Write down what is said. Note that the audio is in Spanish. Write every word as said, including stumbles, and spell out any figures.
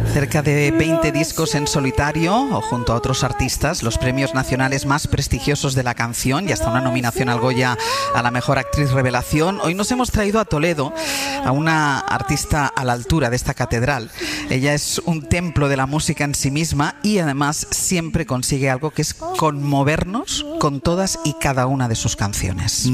Cerca de veinte discos en solitario o junto a otros artistas, los premios nacionales más prestigiosos de la canción y hasta una nominación al Goya a la mejor actriz revelación. Hoy nos hemos traído a Toledo a una artista a la altura de esta catedral. Ella es un templo de la música en sí misma y además siempre consigue algo que es conmovernos con todas y cada una de sus canciones.